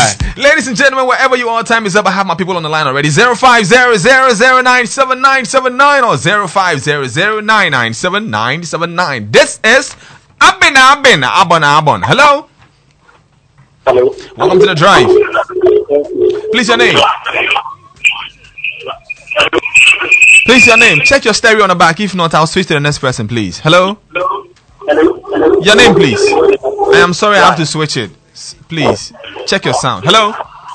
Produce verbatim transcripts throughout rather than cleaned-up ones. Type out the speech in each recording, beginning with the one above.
right. Ladies and gentlemen, wherever you are, time is up. I have my people on the line already. zero five zero zero zero nine seven nine seven nine or zero five zero zero nine nine seven nine seven nine. This is Abin Abin Abon Abon. Hello? Hello. Welcome to the drive. Please, your name. Please, your name. Check your stereo on the back. If not, I'll switch to the next person, please. Hello? Hello. Your name, please. I am sorry, I have to switch it. Please, check your sound. Hello?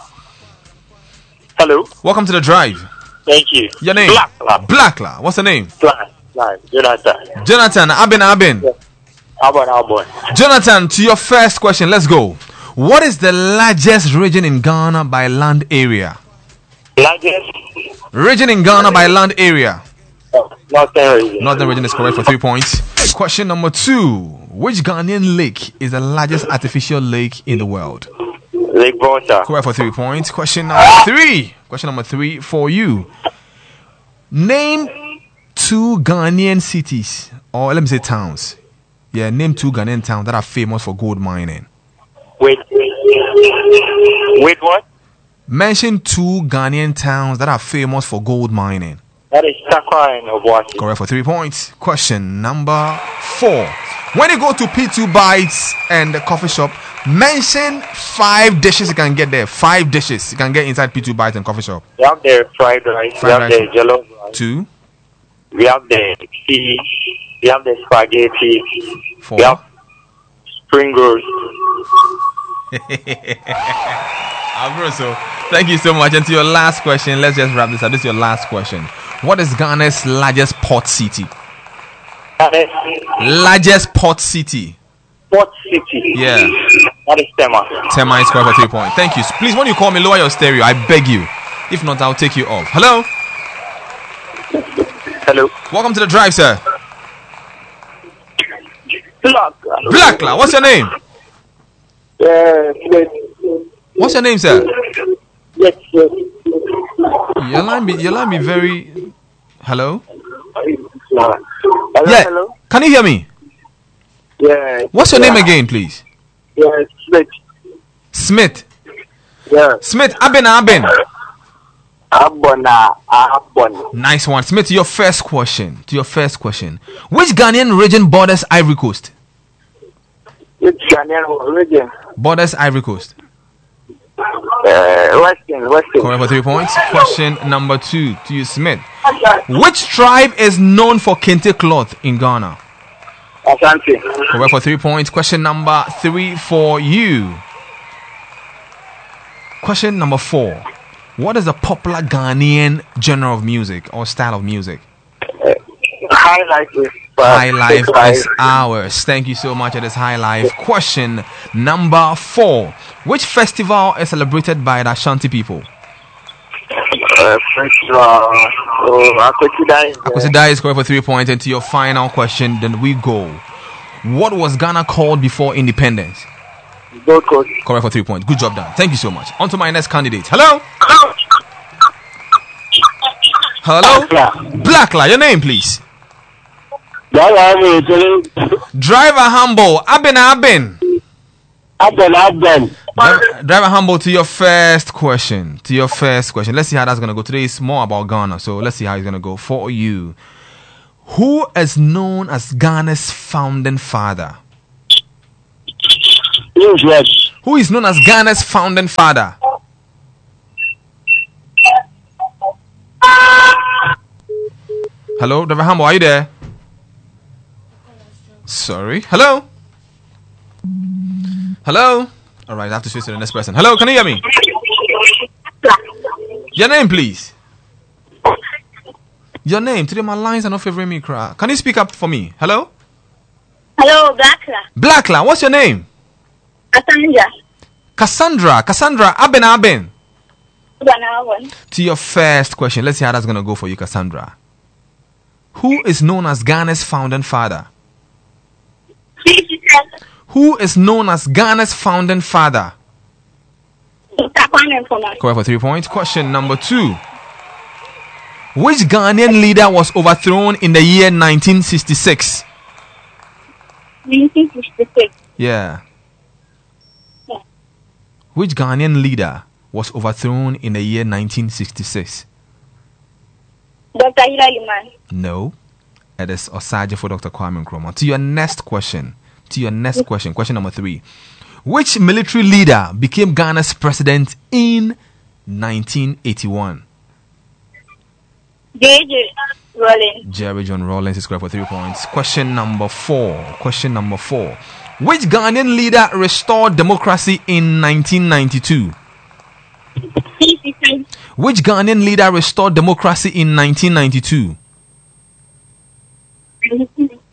Hello. Welcome to the drive. Thank you. Your name? Blackla. Blackla. What's the name? Black. Black. Jonathan. Jonathan. Abin Abin. Yeah. Albon, Albon. Jonathan, to your first question. Let's go. What is the largest region in Ghana by land area? Largest? Region in Ghana by land area. Oh, Northern region. Northern region is correct for three points. Question number two. Which Ghanaian lake is the largest artificial lake in the world? Lake Volta. Correct for three points. Question number three. Question number three for you. Name two Ghanaian cities, or let me say towns. Yeah, name two Ghanaian towns that are famous for gold mining. Wait. Wait, what? Mention two Ghanaian towns that are famous for gold mining. That is Takwa and Obuasi. Correct for three points. Question number four. When you go to P two Bites and the coffee shop, mention five dishes you can get there. Five dishes you can get inside P two Bites and coffee shop. We have the fried rice. Fried we have rice. the jollof rice. Two. We have the tea. We have the spaghetti. Four. We have spring rolls. Abroso, thank you so much. And to your last question, let's just wrap this up. This is your last question. What is Ghana's largest port city? Largest port city. Port city. Yeah. That is Tema. Tema is correct for three points. Thank you. Please, when you call me, lower your stereo. I beg you. If not, I'll take you off. Hello? Hello. Welcome to the drive, sir. Black. Blackla, what's your name? Yeah, yes. What's your name, sir? Yes, yes. Your line be, your line be very... Hello? Hello, Yeah. hello. Can you hear me? Yeah. What's your yeah. name again, please? Yeah, Smith. Smith. Yeah. Smith, Abin Abin. Abona, Abon. Nice one. Smith, to your first question. To your first question. Which Ghanaian region borders Ivory Coast? Which Ghanaian region? Borders Ivory Coast. Uh, Western, Western. Correct for three points. Question number two to you, Smith. Which tribe is known for kente cloth in Ghana? Asante. Correct for three points. Question number three for you. Question number four. What is a popular Ghanaian genre of music or style of music? Uh, high life is uh, High life is ours. Thank you so much. It is high life. Question number four. Which festival is celebrated by the Ashanti people? Uh, festival. Oh, Akwesida. Akwesida is correct for three points. And to your final question, then we go. What was Ghana called before independence? Gold Coast. Correct for three points. Good job done. Thank you so much. On to my next candidate. Hello? Hello? Blackla, your name, please. Driver Humble. Abin Abin. Abin Abin. Driver, driver Humble, to your first question. To your first question. Let's see how that's going to go. Today is more about Ghana, so let's see how it's going to go for you. Who is known as Ghana's founding father? Yes. Who is known as Ghana's founding father? Hello, Driver Humble, are you there? Sorry. Hello? Hello? Alright, I have to switch to the next person. Hello, can you hear me? Your name, please. Your name. Today my lines are not favoring me. Cry. Can you speak up for me? Hello? Hello, Blackla. Blackla, what's your name? Cassandra. Cassandra. Cassandra, Abin Abin. Abin. To your first question, let's see how that's going to go for you, Cassandra. Who is known as Ghana's founding father? Who is known as Ghana's founding father? Correct for three points. Question number two. Which Ghanaian leader was overthrown in the year nineteen sixty-six? nineteen sixty-six. Yeah. Yeah. Which Ghanaian leader was overthrown in the year nineteen sixty-six? Doctor Ila Liman. No. It is Osaje for Doctor Kwame Nkrumah. To your next question. To your next question. Question number three. Which military leader became Ghana's president in nineteen eighty-one? J J Rollins. Jerry John Rawlings is correct for three points. Question number four. Question number four. Which Ghanaian leader restored democracy in nineteen ninety-two? C C C. Which Ghanaian leader restored democracy in nineteen ninety-two? J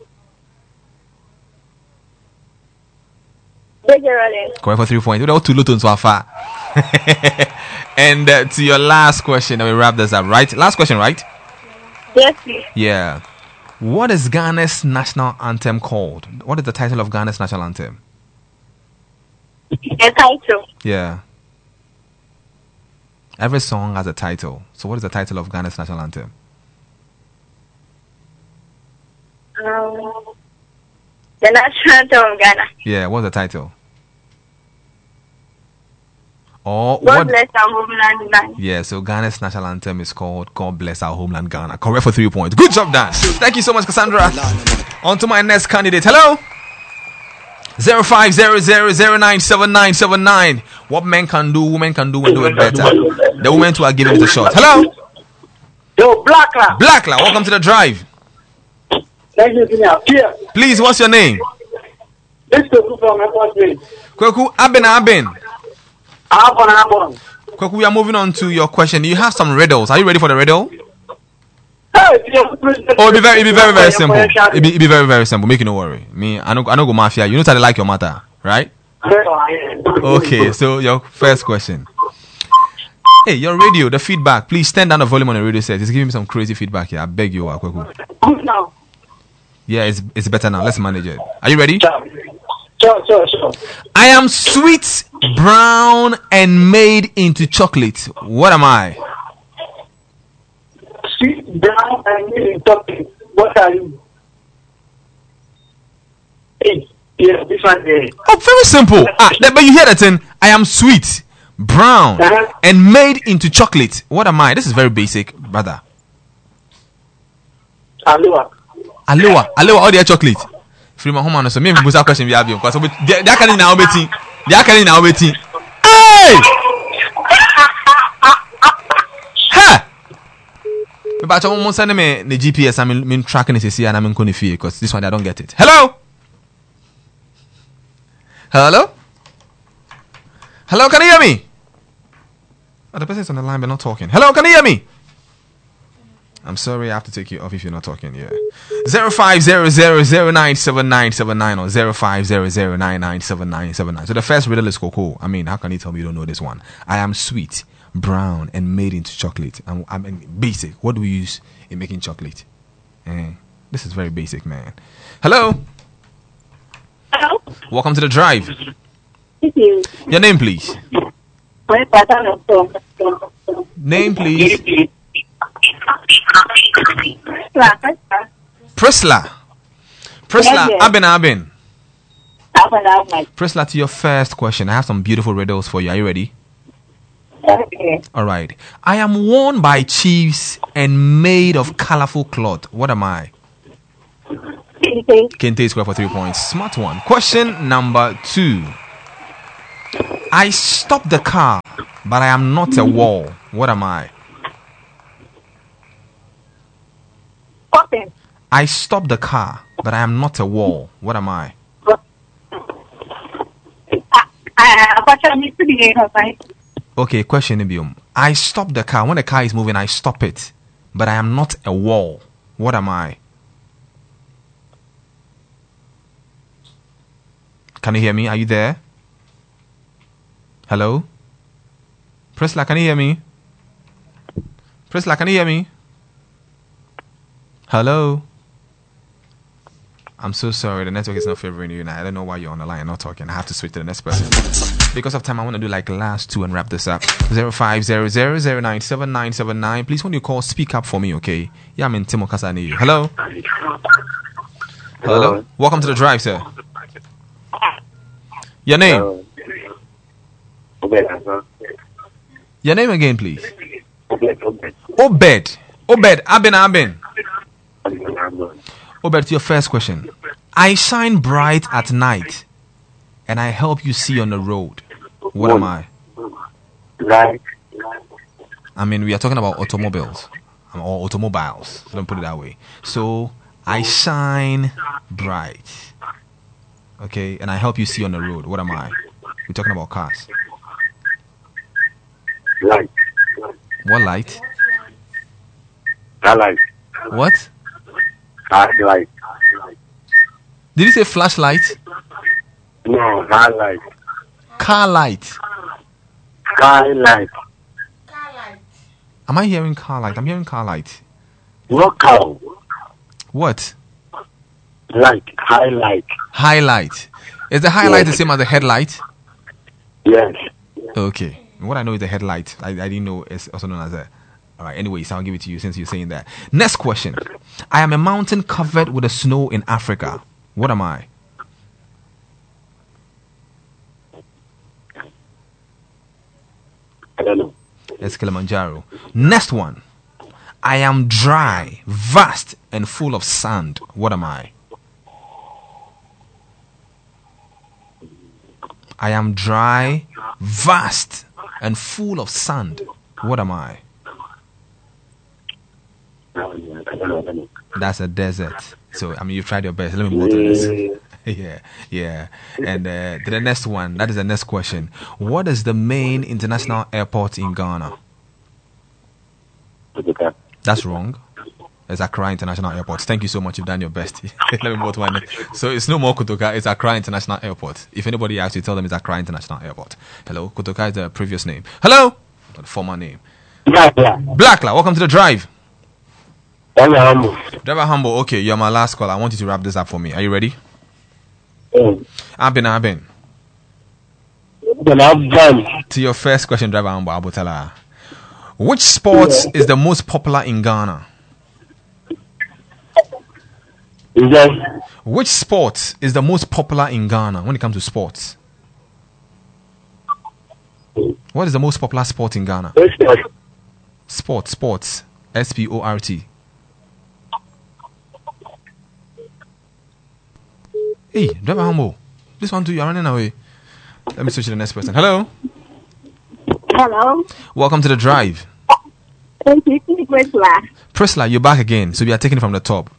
J Rollins. Correct for three points. Without too little so far. And uh, to your last question, and we wrap this up, right? Last question, right? Yes, please. Yeah. What is Ghana's national anthem called? What is the title of Ghana's national anthem? The title. Yeah. Every song has a title. So what is the title of Ghana's national anthem? Um, the national anthem of Ghana. Yeah, what's the title? Or God what? bless our homeland land. Yeah, so Ghana's national anthem is called God Bless Our Homeland Ghana. Correct for three points. Good job, Dan. Thank you so much, Cassandra. On to my next candidate. Hello? zero five zero zero zero nine seven nine seven nine. What men can do, women can do and do it better. The women who are giving it a shot. Hello? Yo, Blackla. Blackla, welcome to the drive. Thank you, Junior. Here. Please, what's your name? This is from my first name. Kweku Abin Abin. Abon Abon. Kweku, we are moving on to your question. You have some riddles. Are you ready for the riddle? Hey, Oh, it'll be very, it'll be very, very simple. It'll be, it'll be very, very simple. Make you no worry. Me, I know, I know go mafia. You know how to like your matter, right? Okay, so your first question. Hey, your radio, the feedback. Please turn down the volume on the radio set. It's giving me some crazy feedback here. I beg you, Kweku. No. Yeah, it's it's better now. Let's manage it. Are you ready? Sure, sure, sure. I am sweet, brown, and made into chocolate. What am I? Sweet, brown, and milk chocolate. What are you? Hey, yeah, this one there. Oh, very simple. Ah, th- but you hear that thing? I am sweet, brown, Uh-huh. and made into chocolate. What am I? This is very basic, brother. Aloha. Aloha, aloha, all the chocolate. Free my home and so me and Busa question we have you because they are carrying now betting. They are carrying now betting. Hey! Ha! But I want send me the G P S. I'm mean tracking it see and I'm going to fear because this one I don't get it. Hello? Hello? Hello, can you hear me? Oh, the person's on the line but not talking. Hello, can you hear me? I'm sorry, I have to take you off if you're not talking. Yeah, zero five zero zero zero nine seven nine seven nine or zero five zero zero nine nine seven nine seven nine. So the first riddle is cocoa. I mean, how can you tell me you don't know this one? I am sweet, brown, and made into chocolate. I'm, I mean, basic. What do we use in making chocolate? Eh, this is very basic, man. Hello. Hello. Welcome to the drive. This is Your name, please. my partner from. Name, please. Class. Prisla. Prisla. Yes, yes. Abin Abin. Half an hour, my. Prisla, to your first question. I have some beautiful riddles for you. Are you ready? Okay. All right. I am worn by chiefs and made of colorful cloth. What am I? Kente. Kente square for three points. Smart one. Question number two. I stop the car, but I am not a wall. What am I? Cotton. I stop the car, but I am not a wall. What am I? I actually to be right. Okay, question Ibium. I stop the car. When the car is moving, I stop it, but I am not a wall. What am I? Can you hear me? Are you there? Hello? Prisla, can you hear me? Prisla, can you hear me? Hello? I'm so sorry. The network is not favoring you now. I don't know why you're on the line and not talking. I have to switch to the next person. Because of time, I want to do like last two and wrap this up. zero five zero zero zero nine seven nine seven nine. Please, when you call, speak up for me, okay? Yeah, I'm in Timo Kasani. Hello? Hello? Welcome to the drive, sir. Your name? Obed as well. Your name again, please. Obed, Obed. Obed. Obed. Abin, Abin. Abin. Obed, to your first question. I shine bright at night, and I help you see on the road. What am I? Light. I mean, we are talking about automobiles um, or automobiles. So don't put it that way. So I shine bright, okay, and I help you see on the road. What am I? We're talking about cars. Light. What light? Car light. What? Car light. Did you say flashlight? No, car light. Car light. Car light. Am I hearing car light? I'm hearing car light. No cow. What? Light. Highlight. Highlight. Is the highlight Yes. the same as the headlight? Yes. Okay. What I know is the headlight. I, I didn't know it's also known as a. All right. Anyways, I'll give it to you since you're saying that. Next question. I am a mountain covered with the snow in Africa. What am I? I don't know. It's Kilimanjaro. Next one. I am dry, vast, and full of sand. What am I? I am dry, vast, and full of sand. What am I? I don't know. I don't know. I don't know. That's a desert. So, I mean, you've tried your best. Let me move on to this. Yeah, yeah. And uh, to the next one, that is the next question. What is the main international airport in Ghana? Okay. That's wrong. It's Accra International Airport. Thank you so much. You've done your best. Let me move on. So it's no more Kotoka. It's Accra International Airport. If anybody asks you, tell them it's Accra International Airport. Hello. Kotoka is the previous name. Hello. The former name. Yeah, yeah. Blackla, welcome to the drive. I'm humble. Driver Humble. Okay, you're my last call. I want you to wrap this up for me. Are you ready? Mm. Abin, Abin. Then I'm done. To your first question, Driver Humble, Abutala. Which sport is the most popular in Ghana? Is that Which sport is the most popular in Ghana when it comes to sports? What is the most popular sport in Ghana? which sport? Sport, sports. S P O R T. Hey, Driver Humble. This one too, you're running away. Let me switch to the next person. Hello. Hello. Welcome to the drive. Thank you. Priscilla. Priscilla, you're back again. So we are taking it from the top.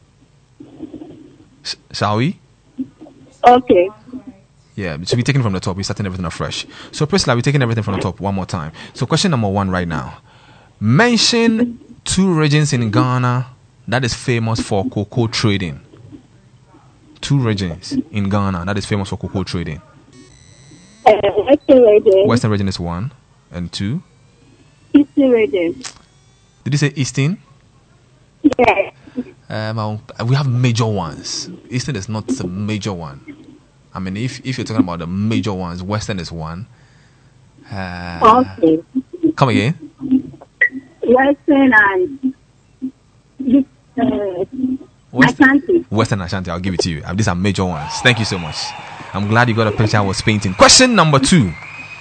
Sh- shall we? Okay. Yeah, so we're taking it from the top. We're starting everything afresh. So Priscilla, we're taking everything from the top one more time. So question number one right now. Mention two regions in Ghana that is famous for cocoa trading. Two regions in Ghana that is famous for cocoa trading. Uh, Western region. Western region is one. And two. Eastern region. Did you say Eastern? Yes. Um, I'll- we have major ones. Eastern is not the major one. I mean, if, if you're talking about the major ones, Western is one. Uh, Okay. Come again. Western and uh, Western, Ashanti. Western Ashanti, I'll give it to you. Uh, These are major ones. Thank you so much. I'm glad you got a picture I was painting. Question number two.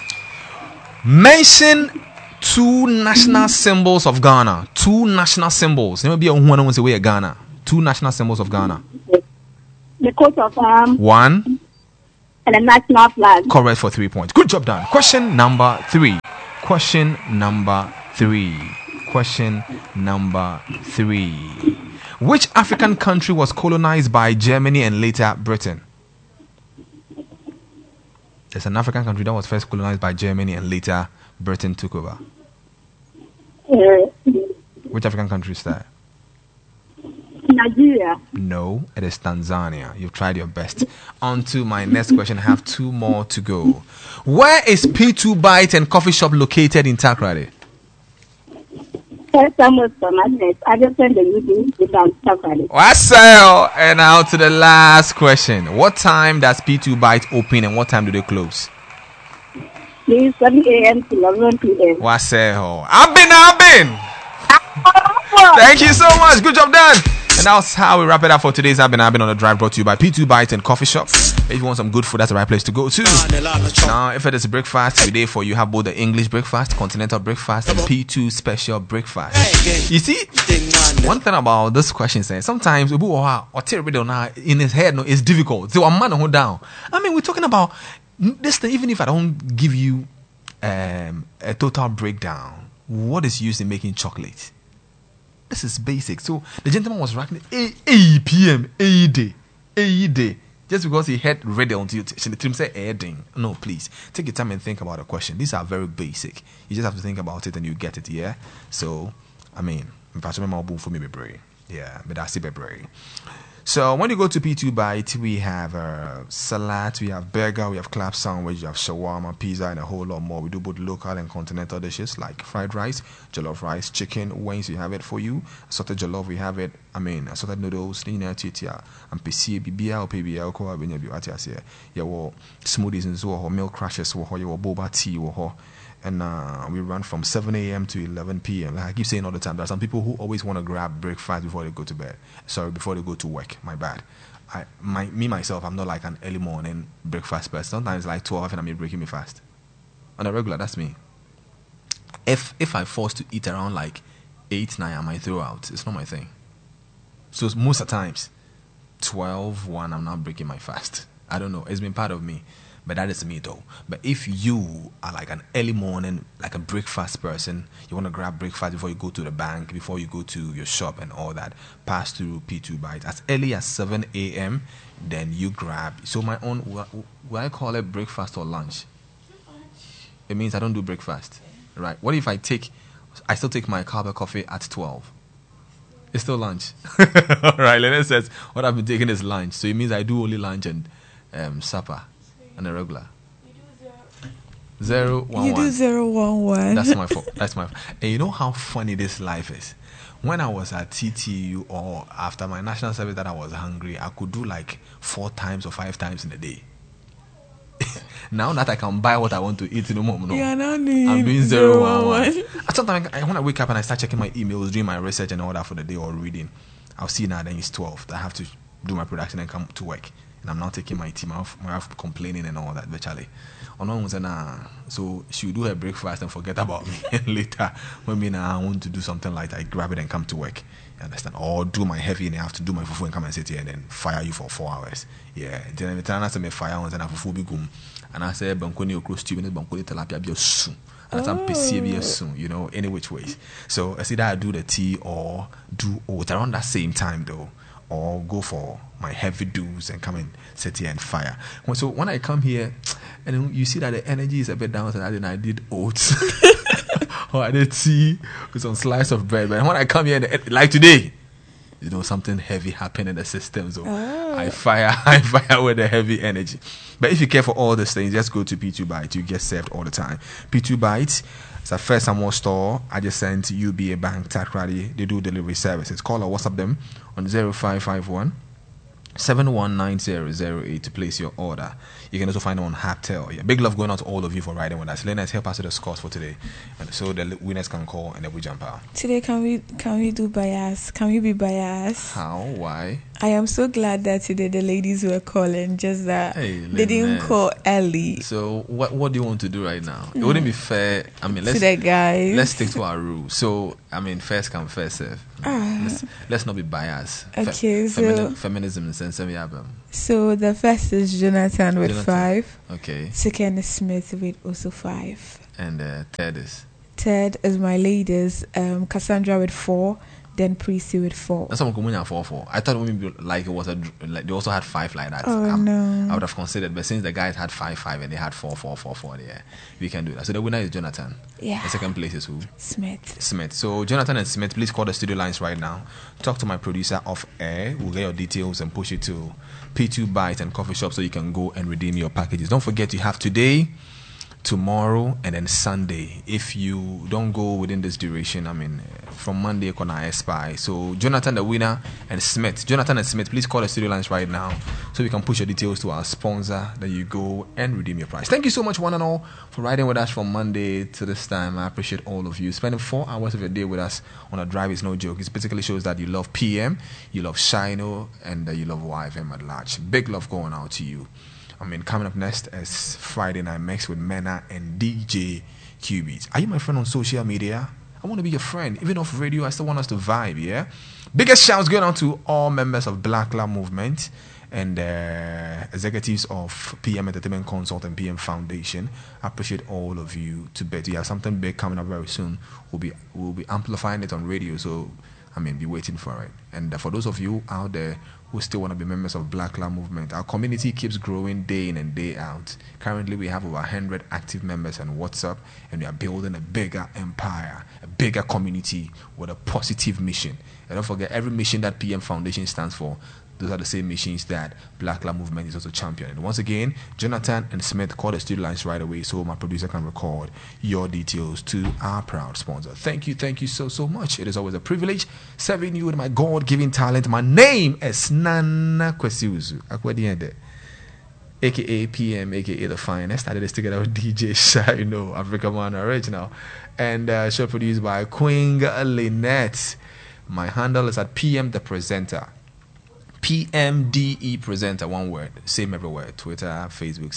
Mention two national symbols of Ghana. Two national symbols. There may be a one wants away Ghana. Two national symbols of Ghana. The coat of arms One. and the national flag. Correct for three points. Good job done. Question number three. Question number three. Question number three. Which African country was colonized by Germany and later Britain? There's an African country that was first colonized by Germany and later Britain took over. Uh, Which African country is that? Nigeria. No, it is Tanzania. You've tried your best. On to my next question. I have two more to go. Where is P two Bite and Coffee Shop located in Takrady? First time was for madness. I just sent the meeting without somebody. Wassail. And now to the last question. What time does P two Bite open and what time do they close? Please, seven a.m. to eleven p.m. Wassail. I've been, I've been. Thank you so much. Good job done. And that's how we wrap it up for today's I've been I've been on the drive, brought to you by P two Bites and Coffee Shop. If you want some good food, that's the right place to go to. Now, if it is breakfast, we day for you have both the English breakfast, continental breakfast, and P two special breakfast. You see, one thing about this question is sometimes in his head no, it's difficult. So I'm man hold down. I mean, we're talking about this thing. Even if I don't give you um, a total breakdown, what is used in making chocolate? This is basic. So the gentleman was racking A P M, A day, A day. Just because he had read it onto you, the team say adding. No, please take your time and think about the question. These are very basic. You just have to think about it and you get it. Yeah. So, I mean, for me, yeah, but that's it, brave. So when you go to P two Bite, we have uh, salad, we have burger, we have club sandwich, we have shawarma, pizza, and a whole lot more. We do both local and continental dishes like fried rice, jollof rice, chicken wings. We have it for you. Assorted jollof, we have it. I mean, assorted noodles, nina titia, and P C B B L, P B L, ko abinya bi atias here. Yeah, well, smoothies and so on, milk crushes, wo ho, yeah, boba tea, wo ho. And uh, we run from seven a.m. to eleven p.m. Like I keep saying all the time, there are some people who always want to grab breakfast before they go to bed. Sorry, before they go to work. My bad. I, my, me myself, I'm not like an early morning breakfast person. Sometimes like twelve and I'm breaking me fast. On a regular, that's me. If if I force to eat around like eight, nine, I might throw out. It's not my thing. So most of the times, twelve, one, I'm not breaking my fast. I don't know. It's been part of me. But that is me though. But if you are like an early morning, like a breakfast person, you want to grab breakfast before you go to the bank, before you go to your shop and all that, pass through P two Bites as early as seven a.m. Then you grab. So my own, will I call it breakfast or lunch? It means I don't do breakfast, right? What if I take, I still take my carb coffee at twelve? It's still lunch. All right, Lennon says what I've been taking is lunch. So it means I do only lunch and um, supper. And a regular. Zero one you one. do zero one one. That's my fault. That's my. And you know how funny this life is. When I was at T T U or after my national service, that I was hungry, I could do like four times or five times in a day. Now that I can buy what I want to eat in the moment, no, yeah, no need. I'm doing zero one one. Sometimes I, when I wake up and I start checking my emails, doing my research and all that for the day or reading, I'll see now then it's twelve. I have to do my production and come to work. And I'm now taking my team off, my off complaining and all that virtually. So she will do her breakfast and forget about me. And later, when me now I want to do something like that, I grab it and come to work. You understand? Or do my heavy and I have to do my fufu and come and sit here and then fire you for four hours. Yeah. Then every time I say me fire on and I fufu be gum. And I say bankoni okro stew and bankoni tilapia be soon. And I'm P C be soon, you know, any which ways. So I see that I do the tea or do oats around that same time though. Or go for my heavy dews and come and sit here and fire. So when I come here, and you see that the energy is a bit down, so then I did oats, or I did tea with some slice of bread. But when I come here, and, like today, you know, something heavy happened in the system, so oh. I fire, I fire with the heavy energy. But if you care for all these things, just go to P two Bites. You get served all the time. P two Bites. It's a first and more store adjacent U B A Bank, Takrady. They do delivery services. Call or WhatsApp them on zero five five one seven one nine zero zero eight to place your order. You can also find them on Haptel. Yeah, big love going out to all of you for riding with us. Lena, help us with the scores for today, and so the winners can call and then we jump out. Today, can we can we do bias? Can we be biased? How? Why? I am so glad that today the ladies were calling. Just that hey, they didn't call early. So what what do you want to do right now? It wouldn't be fair. I mean, let's to the guys. Let's stick to our rules. So I mean, first come first serve. Ah. Let's, let's not be biased. Okay, Fe- so femini- feminism and sense album. So the first is Jonathan with Jonathan. five. Okay. Second is Smith with also five. And uh, third is. Third is my ladies, um, Cassandra with four. Then Prissy with four. That's someone coming four four. I thought maybe like it was a like they also had five like that. Oh um, no! I would have considered, but since the guys had five five and they had four four four four, yeah, we can do that. So the winner is Jonathan. Yeah. The second place is who? Smith. Smith. So Jonathan and Smith, please call the studio lines right now. Talk to my producer off air. We'll get your details and push it to P two Bites and Coffee Shop so you can go and redeem your packages. Don't forget you have today, tomorrow and then Sunday. If you don't go within this duration, I mean, uh, from Monday, gonna expire. So Jonathan, the winner, and Smith. Jonathan and Smith, please call the studio lines right now so we can push your details to our sponsor. Then you go and redeem your prize. Thank you so much, one and all, for riding with us from Monday to this time. I appreciate all of you. Spending four hours of your day with us on a drive is no joke. It basically shows that you love P M, you love Shino, and uh, you love Y F M at large. Big love going out to you. I mean, coming up next is Friday Night Mix with Mena and D J Q-Beats. Are you my friend on social media? I want to be your friend. Even off radio, I still want us to vibe, yeah? Biggest shouts going out to all members of Black Lab Movement and uh, executives of P M Entertainment Consult and P M Foundation. I appreciate all of you to bet. We have something big coming up very soon. We'll be, we'll be amplifying it on radio, so, I mean, be waiting for it. And uh, for those of you out there who still want to be members of Black Lab Movement, our community keeps growing day in and day out. Currently, we have over one hundred active members on WhatsApp, and we are building a bigger empire, a bigger community with a positive mission. And don't forget, every mission that P M Foundation stands for, those are the same missions that Black Lab Movement is also championing. And once again, Jonathan and Smith, call the studio lines right away so my producer can record your details to our proud sponsor. Thank you, thank you so, so much. It is always a privilege serving you with my God-given talent. My name is Nana Kwesiuzu Akwadiende, aka P M, aka The Finest. I did this together with D J Shino, Africa Man Original, and uh, show produced by Queen Lynette. My handle is at P M The Presenter. P M D E Presenter, one word, same everywhere. Twitter, Facebook,